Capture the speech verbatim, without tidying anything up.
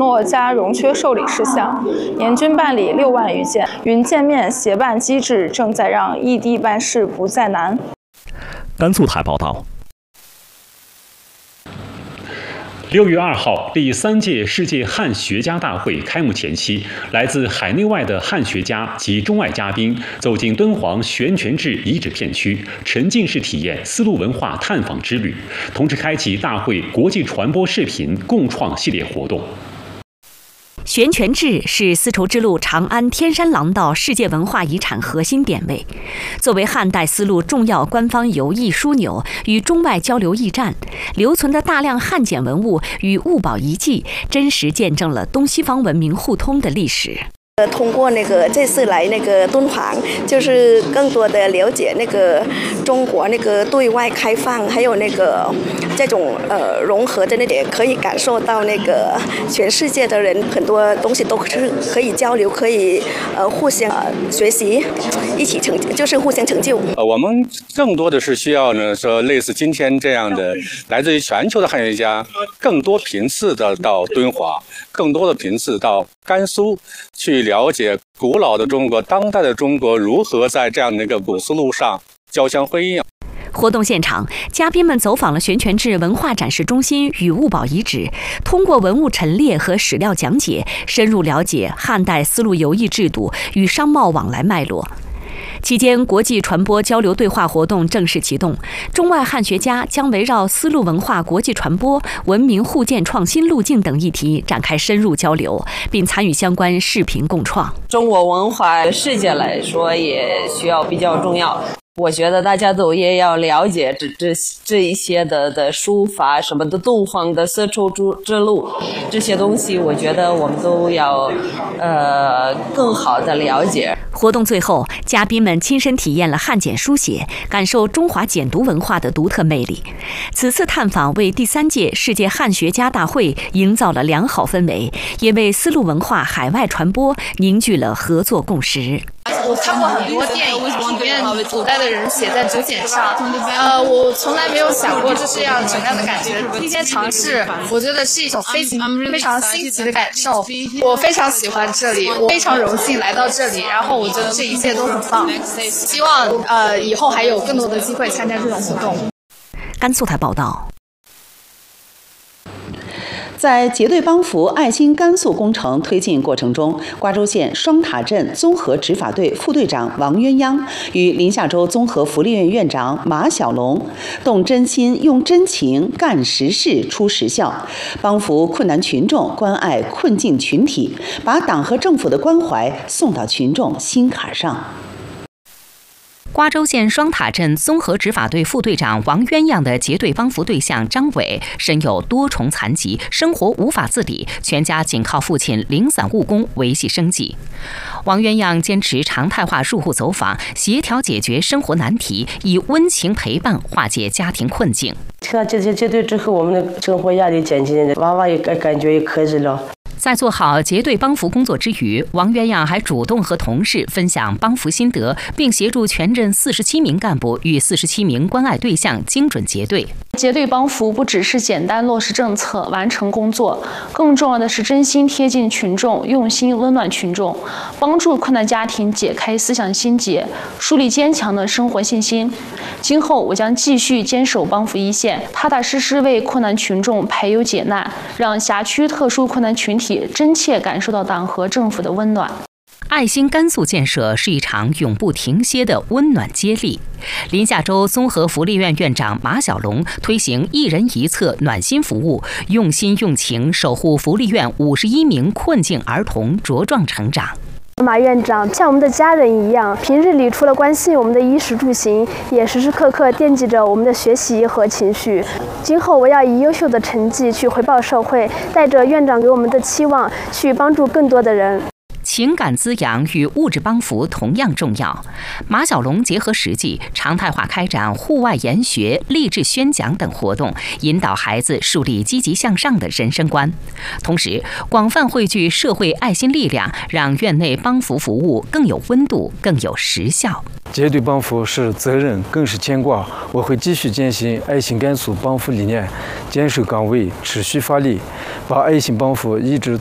诺加荣缺受理事项，年均办理六万余件。云见面协办机制正在让异地办事不再难。 甘肃台报道。 六月二号，第三届世界汉学家大会开幕前夕，来自海内外的汉学家及中外嘉宾走进敦煌悬泉至遗址片区，沉浸式体验丝路文化探访之旅，同时开启大会国际传播视频共创系列活动。 悬泉至是丝绸之路长安天山廊道世界文化遗产核心点位，作为汉代丝路重要官方游艺枢纽与中外交流驿站，留存的大量汉简文物与物宝遗迹，真实见证了东西方文明互通的历史。 通过那个这次来那个敦煌，就是更多的了解那个中国那个对外开放，还有那个这种呃融合的那点，可以感受到那个全世界的人很多东西都是可以交流，可以呃互相、呃、学习，一起成就是互相成就。 呃，我们更多的是需要呢，说类似今天这样的来自于全球的汉学家，更多频次的到敦煌，更多的频次到甘肃去了解古老的中国、当代的中国如何在这样的一个古丝路上交相辉映。 活动现场，嘉宾们走访了悬泉至文化展示中心与物宝遗址，通过文物陈列和史料讲解，深入了解汉代丝路游艺制度与商贸往来脉络。期间，国际传播交流对话活动正式启动，中外汉学家将围绕丝路文化国际传播、文明互鉴创新路径等议题展开深入交流，并参与相关视频共创。 中国文化世界来说也需要比较重要。我觉得大家都也要了解这这这一些的的书法什么的，敦煌的丝绸之路这些东西，我觉得我们都要呃更好的了解。 活动最后，嘉宾们亲身体验了汉简书写，感受中华简读文化的独特魅力。此次探访为第三届世界汉学家大会营造了良好氛围，也为丝路文化海外传播凝聚了合作共识。 我看过很多电影，里面古代的人写在竹简上，呃，我从来没有想过这是样什么样的感觉。今天尝试，我觉得是一种非常非常新奇的感受。我非常喜欢这里，我非常荣幸来到这里，然后我觉得这一切都很棒。希望呃以后还有更多的机会参加这种活动。 甘肃台报道。 在结对帮扶爱心甘肃工程推进过程中，瓜州县双塔镇综合执法队副队长王鸳鸯与临夏州综合福利院院长马小龙动真心、用真情干实事、出实效，帮扶困难群众，关爱困境群体，把党和政府的关怀送到群众心坎上。 瓜州县双塔镇综合执法队副队长王鸳鸯的结对帮扶对象张伟身有多重残疾，生活无法自理，全家仅靠父亲零散务工维系生计。王鸳鸯坚持常态化入户走访，协调解决生活难题，以温情陪伴化解家庭困境。 这这些结对之后，我们的生活压力减轻，娃娃也感感觉也可以了。 在做好结对帮扶工作之余，王鸳鸯还主动和同事分享帮扶心得，并协助全镇四十七名干部与四十七名关爱对象精准结对。 结对帮扶不只是简单落实政策、完成工作，更重要的是真心贴近群众，用心温暖群众，帮助困难家庭解开思想心结，树立坚强的生活信心。今后我将继续坚守帮扶一线，踏踏实实为困难群众排忧解难，让辖区特殊困难群体真切感受到党和政府的温暖。 爱心甘肃建设是一场永不停歇的温暖接力。临夏州综合福利院院长马小龙推行一人一策暖心服务，用心用情守护福利院五十一名困境儿童茁壮成长。 马院长像我们的家人一样，平日里除了关心我们的衣食住行，也时时刻刻惦记着我们的学习和情绪。今后我要以优秀的成绩去回报社会，带着院长给我们的期望，去帮助更多的人。 情感滋养与物质帮扶同样重要。马小龙结合实际，常态化开展户外研学、励志宣讲等活动，引导孩子树立积极向上的人生观。同时，广泛汇聚社会爱心力量，让院内帮扶服务更有温度、更有实效。 结对帮扶是责任，更是牵挂。我会继续践行爱心甘肃帮扶理念，坚守岗位，持续发力，把爱心帮扶一直